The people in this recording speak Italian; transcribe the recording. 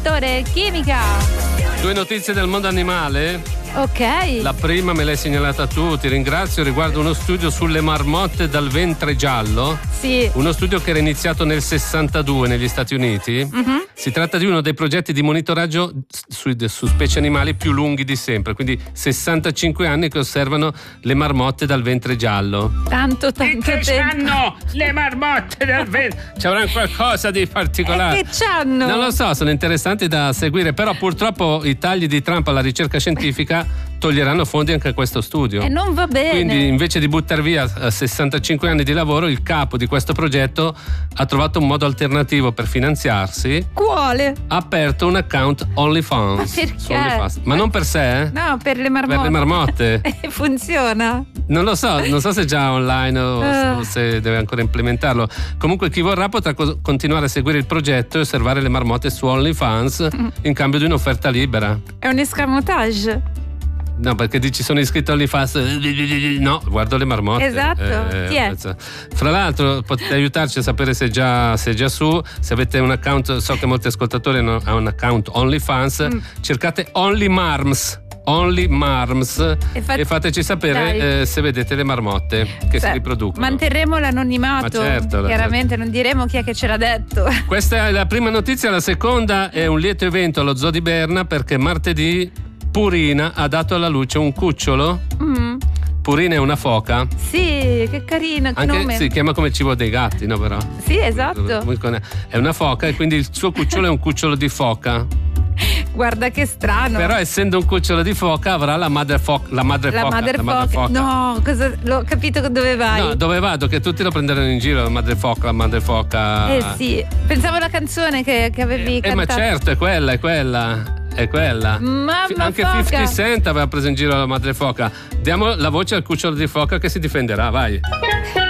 Settore chimica. Due notizie del mondo animale. Ok. La prima me l'hai segnalata tu, ti ringrazio, riguarda uno studio sulle marmotte dal ventre giallo. Sì. Uno studio che era iniziato nel 62 negli Stati Uniti. Si tratta di uno dei progetti di monitoraggio su specie animali più lunghi di sempre, quindi 65 anni che osservano le marmotte dal ventre giallo. Tanto Che tempo. c'hanno le marmotte dal ventre? Ci avranno qualcosa di particolare? Che c'hanno? Non lo so, sono interessanti da seguire, però purtroppo i tagli di Trump alla ricerca scientifica toglieranno fondi anche a questo studio. E non va bene. Quindi invece di buttare via 65 anni di lavoro, il capo di questo progetto ha trovato un modo alternativo per finanziarsi. Quale? Ha aperto un account OnlyFans. Ma perché? Su OnlyFans. Ma non per sé, eh? No, per le marmotte. Per le marmotte. Funziona? Non lo so, non so se è già online o se deve ancora implementarlo. Comunque chi vorrà potrà continuare a seguire il progetto e osservare le marmotte su OnlyFans in cambio di un'offerta libera. È un escamotage. No, perché dici sono iscritto all'OnlyFans. No, guardo le marmotte. Esatto. Chi è? Fra l'altro potete aiutarci a sapere se è già su. Se avete un account, so che molti ascoltatori hanno un account OnlyFans, cercate OnlyMarms e fateci sapere se vedete le marmotte che si riproducono. Manterremo l'anonimato. Ma certo, chiaramente non diremo chi è che ce l'ha detto. Questa è la prima notizia. La seconda è un lieto evento allo Zoo di Berna, perché martedì Purina ha dato alla luce un cucciolo. Purina è una foca. Sì, che carina, che anche nome. si chiama come cibo dei gatti, no però? Sì, esatto. È una foca e quindi il suo cucciolo è un cucciolo di foca. Guarda che strano. Però essendo un cucciolo di foca avrà la madre foca. No, l'ho capito dove vai. No, dove vado? Che tutti lo prenderanno in giro, la madre foca. Sì, pensavo alla canzone che avevi cantato. Ma certo, è quella. Mamma anche foca. 50 Cent aveva preso in giro la madre foca. Diamo la voce al cucciolo di foca che si difenderà, vai.